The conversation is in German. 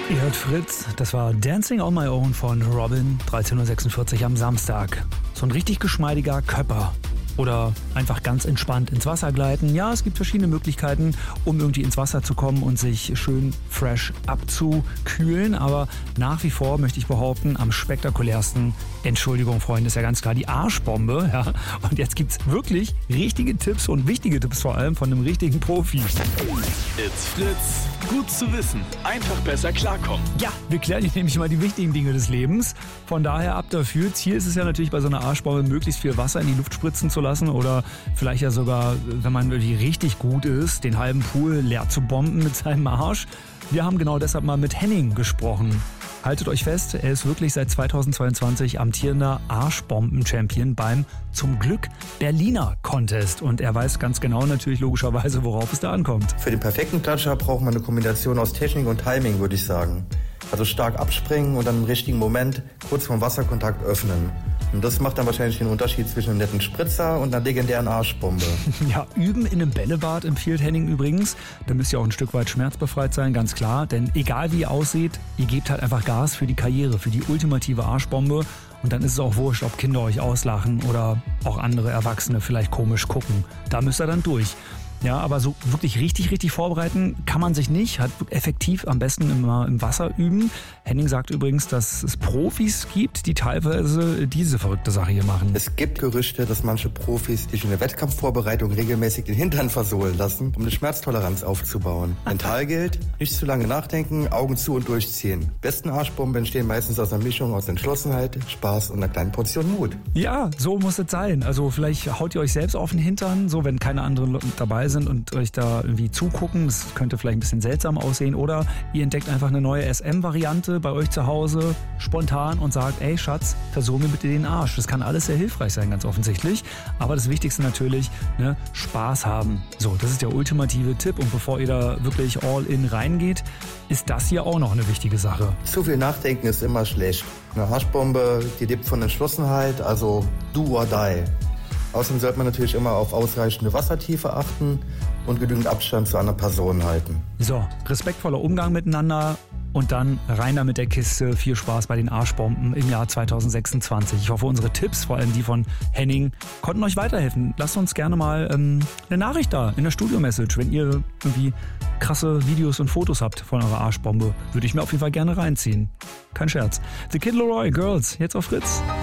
Ihr hört Fritz, das war Dancing on My Own von Robin, 13.46 Uhr am Samstag. So ein richtig geschmeidiger Köpper. Oder einfach ganz entspannt ins Wasser gleiten. Ja, es gibt verschiedene Möglichkeiten, um irgendwie ins Wasser zu kommen und sich schön fresh abzukühlen. Aber nach wie vor möchte ich behaupten, am spektakulärsten, Entschuldigung Freunde, ist ja ganz klar die Arschbombe. Ja. Und jetzt gibt's wirklich richtige Tipps und wichtige Tipps vor allem von einem richtigen Profi. It's Fritz. Gut zu wissen. Einfach besser klarkommen. Ja, wir klären hier nämlich mal die wichtigen Dinge des Lebens. Von daher ab dafür. Ziel ist es ja natürlich bei so einer Arschbombe, möglichst viel Wasser in die Luft spritzen zu lassen oder vielleicht ja sogar, wenn man wirklich richtig gut ist, den halben Pool leer zu bomben mit seinem Arsch. Wir haben genau deshalb mal mit Henning gesprochen. Haltet euch fest, er ist wirklich seit 2022 amtierender Arschbomben-Champion beim zum Glück Berliner Contest. Und er weiß ganz genau natürlich logischerweise, worauf es da ankommt. Für den perfekten Klatscher braucht man eine Kombination aus Technik und Timing, würde ich sagen. Also stark abspringen und dann im richtigen Moment kurz vorm Wasserkontakt öffnen. Und das macht dann wahrscheinlich den Unterschied zwischen einem netten Spritzer und einer legendären Arschbombe. Ja, üben in einem Bällebad empfiehlt Henning übrigens. Da müsst ihr auch ein Stück weit schmerzbefreit sein, ganz klar. Denn egal wie ihr aussieht, ihr gebt halt einfach Gas für die Karriere, für die ultimative Arschbombe. Und dann ist es auch wurscht, ob Kinder euch auslachen oder auch andere Erwachsene vielleicht komisch gucken. Da müsst ihr dann durch. Ja, aber so wirklich richtig vorbereiten kann man sich nicht. Hat effektiv am besten immer im Wasser üben. Henning sagt übrigens, dass es Profis gibt, die teilweise diese verrückte Sache hier machen. Es gibt Gerüchte, dass manche Profis sich in der Wettkampfvorbereitung regelmäßig den Hintern versohlen lassen, um eine Schmerztoleranz aufzubauen. Mental gilt, nicht zu lange nachdenken, Augen zu und durchziehen. Besten Arschbomben entstehen meistens aus einer Mischung aus Entschlossenheit, Spaß und einer kleinen Portion Mut. Ja, so muss es sein. Also vielleicht haut ihr euch selbst auf den Hintern, so wenn keine anderen Leute dabei sind und euch da irgendwie zugucken. Das könnte vielleicht ein bisschen seltsam aussehen. Oder ihr entdeckt einfach eine neue SM-Variante bei euch zu Hause spontan und sagt, ey Schatz, versuch mir bitte den Arsch. Das kann alles sehr hilfreich sein, ganz offensichtlich. Aber das Wichtigste natürlich, ne, Spaß haben. So, das ist der ultimative Tipp. Und bevor ihr da wirklich all in reingeht, ist das hier auch noch eine wichtige Sache. Zu viel Nachdenken ist immer schlecht. Eine Arschbombe, die lebt von Entschlossenheit, also do or die. Außerdem sollte man natürlich immer auf ausreichende Wassertiefe achten und genügend Abstand zu anderen Personen halten. So, respektvoller Umgang miteinander und dann rein da mit der Kiste. Viel Spaß bei den Arschbomben im Jahr 2026. Ich hoffe, unsere Tipps, vor allem die von Henning, konnten euch weiterhelfen. Lasst uns gerne mal eine Nachricht da in der Studio-Message, wenn ihr irgendwie krasse Videos und Fotos habt von eurer Arschbombe. Würde ich mir auf jeden Fall gerne reinziehen. Kein Scherz. The Kid Laroi, Girls, jetzt auf Fritz.